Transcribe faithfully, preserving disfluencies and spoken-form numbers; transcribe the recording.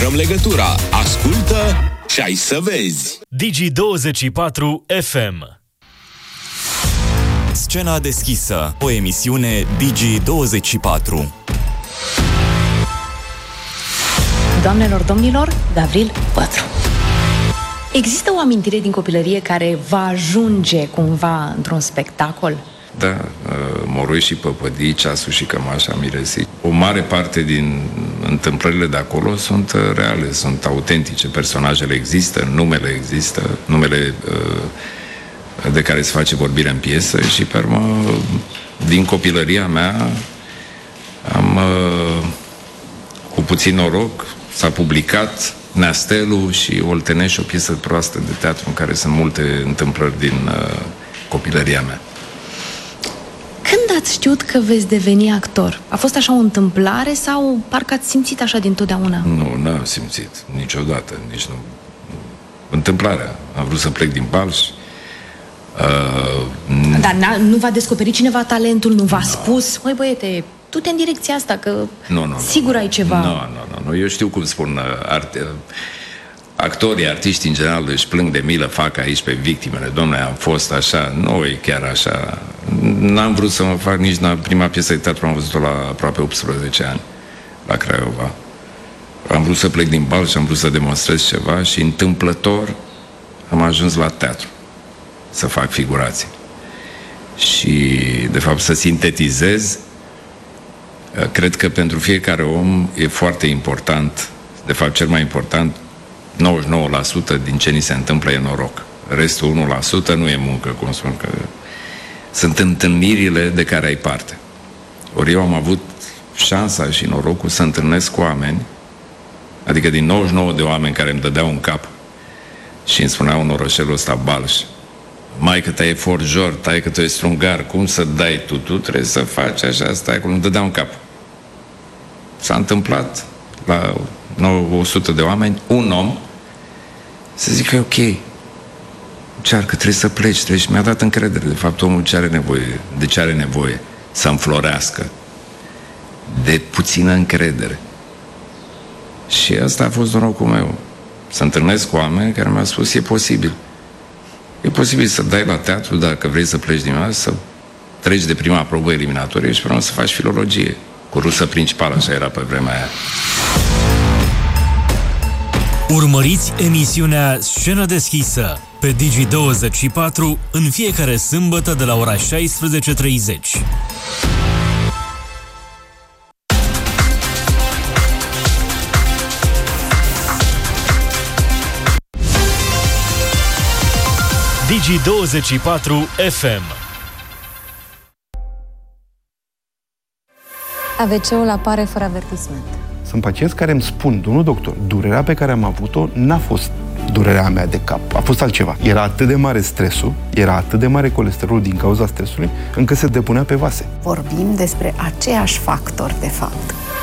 Răm legătura, ascultă și ai să vezi. Digi douăzeci și patru F M. Scena deschisă, o emisiune Digi douăzeci și patru. Doamnelor, domnilor, Gavril Pătru. Există o amintire din copilărie care va ajunge cumva într-un spectacol? Da, Moroi și Păpădii, Ceasul și Cămașa Miresii. O mare parte din întâmplările de acolo sunt reale, sunt autentice. Personajele există, numele există, numele de care se face vorbirea în piesă și, pe urmă, din copilăria mea am, cu puțin noroc, s-a publicat Neastelu și Oltenești, o piesă proastă de teatru în care sunt multe întâmplări din copilăria mea. Când ați știut că veți deveni actor? A fost așa o întâmplare sau parcă ați simțit așa dintotdeauna? Nu, n-am simțit niciodată, nici nu. Întâmplarea. Am vrut să plec din Balș. Uh, Dar nu v-a descoperit cineva talentul, nu v-a no. spus? Măi, băiete, du-te în direcția asta, că no, no, sigur no, ai ceva. Nu, nu, nu. Eu știu cum spun arte, actorii, artiștii în general își plâng de milă, fac aici pe victimele. Dom'le, am fost așa, nu e chiar așa. N-am vrut să mă fac nici la prima piesă de teatru, am văzut-o la aproape optsprezece ani, la Craiova. Am vrut să plec din Bal și am vrut să demonstrez ceva și întâmplător am ajuns la teatru să fac figurații. Și, de fapt, să sintetizez, cred că pentru fiecare om e foarte important, de fapt, cel mai important, nouăzeci și nouă la sută din ce ni se întâmplă e noroc. Restul unu la sută nu e muncă, cum spun, că sunt întâlnirile de care ai parte. Ori eu am avut șansa și norocul să întâlnesc cu oameni, adică din nouăzeci și nouă de oameni care îmi dădeau un cap și îmi spuneau în orășelul ăsta Balș: maică ta e forjor, taică tu e strungar, cum să dai tu? Tu trebuie să faci așa, stai acolo, îmi dădeau un cap. S-a întâmplat la o sută de oameni, un om să zică ok, încearcă, trebuie să pleci, trebuie. Și mi-a dat încredere. De fapt, omul ce are nevoie, de ce are nevoie? Să înflorească. De puțină încredere. Și asta a fost norocul meu. Să întâlnesc cu oameni care mi-au spus: e posibil. E posibil să dai la teatru, dacă vrei să pleci din asta, să treci de prima probă eliminatorie și până să faci filologie. Cu rusă principală, așa era pe vremea aia. Urmăriți emisiunea Scenă deschisă pe Digi douăzeci și patru în fiecare sâmbătă de la ora șaisprezece treizeci. Digi douăzeci și patru F M. A V C-ul apare fără avertisment. Sunt pacienți care îmi spun: domnul doctor, durerea pe care am avut-o n-a fost durerea mea de cap, a fost altceva. Era atât de mare stresul, era atât de mare colesterolul din cauza stresului, încât se depunea pe vase. Vorbim despre aceiași factori, de fapt.